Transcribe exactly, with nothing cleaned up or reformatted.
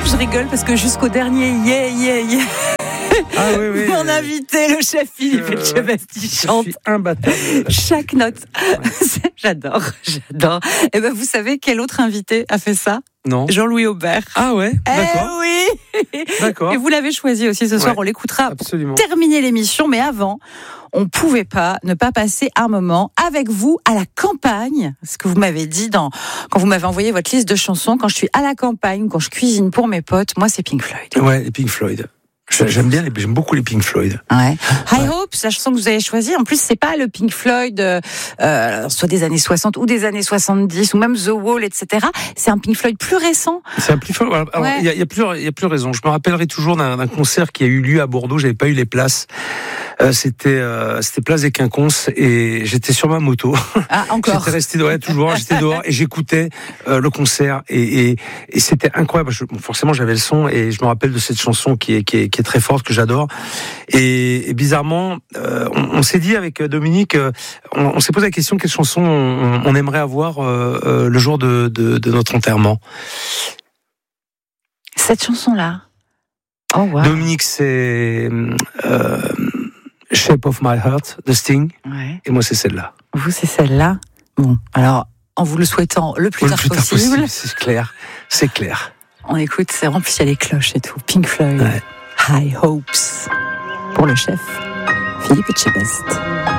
je rigole parce que jusqu'au dernier yeah, yeah, yeah. Ah oui, oui. Mon invité, le chef Philippe Euh, Etchebest, il chante. Je suis imbattable. Chaque note. Ouais. J'adore, j'adore. Et ben, vous savez quel autre invité a fait ça? Non. Jean-Louis Aubert. Ah ouais, d'accord. Eh oui. D'accord. Et vous l'avez choisi aussi ce soir, Ouais, on l'écoutera absolument. pour terminer l'émission, mais avant, on ne pouvait pas ne pas passer un moment avec vous à la campagne. Ce que vous m'avez dit dans, quand vous m'avez envoyé votre liste de chansons, quand je suis à la campagne, quand je cuisine pour mes potes, moi c'est Pink Floyd. Ouais, les Pink Floyd. J'aime bien, les, j'aime beaucoup les Pink Floyd. Ouais. High Ouais. Hopes, la chanson que vous avez choisie, en plus c'est pas le Pink Floyd, euh, euh, soit des années soixante ou des années soixante-dix ou même The Wall, et cetera. C'est un Pink Floyd plus récent. C'est un Pink Floyd. Alors, il Ouais. y, a, y a plusieurs, il y a plusieurs raisons. Je me rappellerai toujours d'un, d'un concert qui a eu lieu à Bordeaux. J'avais pas eu les places. Euh, c'était, euh, c'était Place des Quinconces et j'étais sur ma moto. Ah, encore. J'étais resté, ouais, toujours. J'étais dehors et j'écoutais euh, le concert et, et, et c'était incroyable. Je, bon, forcément, j'avais le son et je me rappelle de cette chanson qui est, qui est, qui est très forte, que j'adore. Et, et bizarrement, euh, on, on s'est dit avec Dominique, euh, on, on s'est posé la question quelle chanson on, on aimerait avoir euh, euh, le jour de, de, de notre enterrement. Cette chanson-là. Oh wow. Dominique, c'est euh, Shape of My Heart de Sting, Ouais. et moi c'est celle-là. Vous, c'est celle-là. Bon, alors, en vous le souhaitant le plus, Le tard, plus tard possible, possible, c'est clair, c'est clair. on écoute, c'est en plus il y a les cloches et tout. Pink Floyd, Ouais. High Hopes, pour le chef Philippe Etchebest.